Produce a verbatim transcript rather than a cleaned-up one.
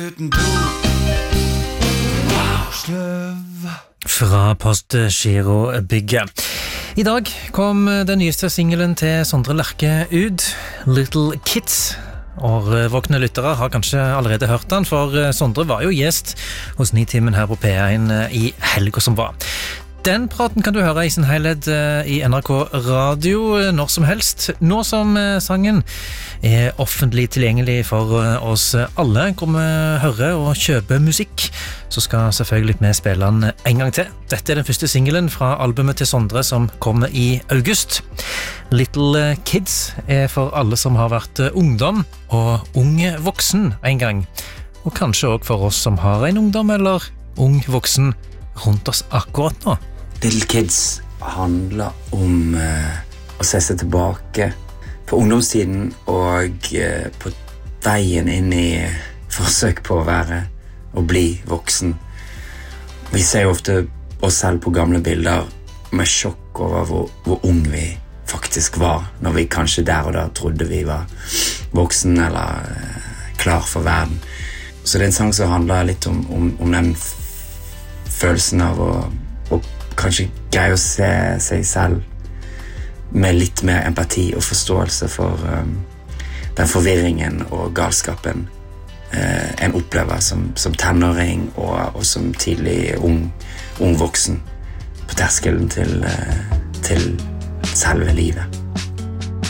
Fra Postgirobygget. I dag kom den nyeste singelen til Sondre Lerche ut, Little Kids. Årvåkne lyttere har kanskje allerede hørt den, for Sondre var jo gjest hos Nitimen her på P én i helgen som var. Den praten kan du høre i sin helhet i N R K Radio når som helst. Nå som sangen er offentlig tilgjengelig for oss alle, hvor vi hører og kjøper musikk, så skal selvfølgelig vi spille den en gang til. Dette er den første singelen fra albumet til Sondre som kommer i august. Little Kids er for alle som har vært ungdom og unge voksen en gang. Og kanskje også for oss som har en ungdom eller ung voksen rundt oss akkurat nå. Little Kids handler om uh, å se seg tilbake på ungdomstiden og uh, på veien inn i forsøk på å være og bli voksen. Vi ser jo ofte oss selv på gamle bilder med sjokk over hvor, hvor ung vi faktisk var, når vi kanskje der og da trodde vi var voksen eller uh, klar for verden. Så det er en sang som handler litt om, om, om den f- følelsen av å, å kanskje greie å se seg selv med litt mer empati og forståelse for um, den forvirringen og galskapen uh, en opplever som, som tenåring og, og som tidlig ung, ung voksen på terskelen til, uh, til selve livet.